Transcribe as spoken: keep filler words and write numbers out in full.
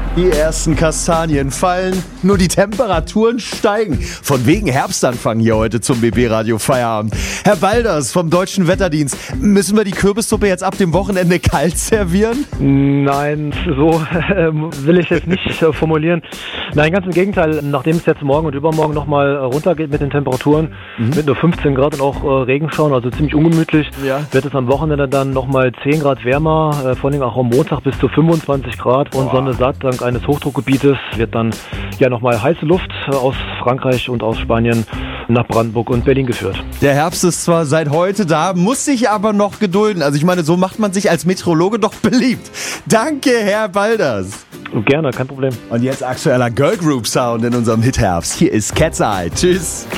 Die ersten Kastanien fallen, nur die Temperaturen steigen. Von wegen Herbstanfang hier heute zum B B-Radio Feierabend. Herr Balders vom Deutschen Wetterdienst, müssen wir die Kürbissuppe jetzt ab dem Wochenende kalt servieren? Nein, so äh, will ich es nicht äh, formulieren. Nein, ganz im Gegenteil. Nachdem es jetzt morgen und übermorgen nochmal äh, runtergeht mit den Temperaturen, mhm. mit nur fünfzehn Grad und auch äh, Regenschauern, also ziemlich ungemütlich, ja. wird es am Wochenende dann nochmal zehn Grad wärmer, äh, vor allem auch am Montag bis zu fünfundzwanzig Grad und Sonne satt. Dank eines Hochdruckgebietes wird dann ja nochmal heiße Luft äh, aus Frankreich und aus Spanien nach Brandenburg und Berlin geführt. Der Herbst ist zwar seit heute da, muss sich aber noch gedulden. Also ich meine, so macht man sich als Meteorologe doch beliebt. Danke, Herr Balders. Gerne, kein Problem. Und jetzt aktueller Girl Group Sound in unserem Hitherbst. Hier ist Cat's Eye. Tschüss.